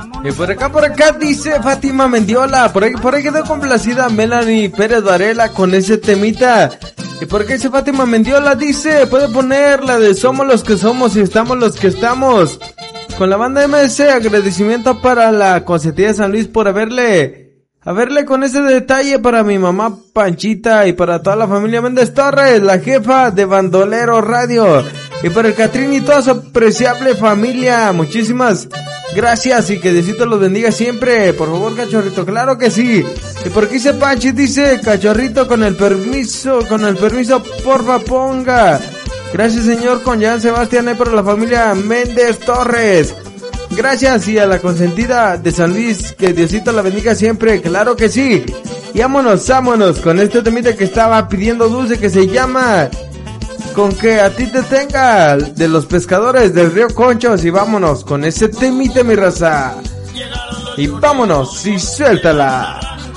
Y por acá dice Fátima Mendiola, por ahí quedó complacida Melanie Pérez Varela con ese temita. Y por qué dice Fátima Mendiola, dice, puede poner la de Somos los que somos y estamos los que estamos. Con la banda MS, agradecimiento para la Consentida de San Luis por haberle con ese detalle para mi mamá Panchita y para toda la familia Méndez Torres, la jefa de Bandolero Radio. Y para el Catrín y toda su apreciable familia, muchísimas gracias y que Diosito los bendiga siempre. Por favor, cachorrito, claro que sí. Y por aquí dice Panchi, dice, cachorrito, con el permiso, porfa ponga. Gracias, señor, con Jan Sebastián, para la familia Méndez Torres. Gracias, y a la Consentida de San Luis, que Diosito la bendiga siempre, claro que sí. Y vámonos con este temita que estaba pidiendo Dulce, que se llama Con que a ti te tenga, de los pescadores del río Conchos. Y vámonos con ese temita, mi raza. Y vámonos, y suéltala.